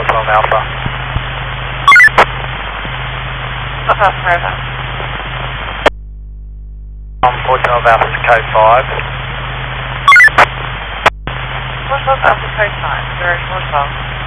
412 Alpha. Forever. 412 Alpha to code 5. 412 Alpha code 5, 0 412.